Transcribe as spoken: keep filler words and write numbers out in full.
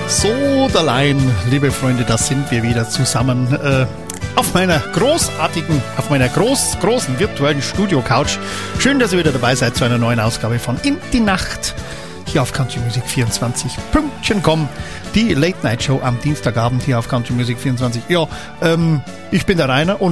So, allein, liebe Freunde, da sind wir wieder zusammen äh, auf meiner großartigen, auf meiner groß, großen virtuellen Studio-Couch. Schön, dass ihr wieder dabei seid zu einer neuen Ausgabe von In die Nacht hier auf Country Music vierundzwanzig Pünktchen kommen. Die Late Night Show am Dienstagabend hier auf Country Music vierundzwanzig. Ja, ähm, ich bin der Rainer und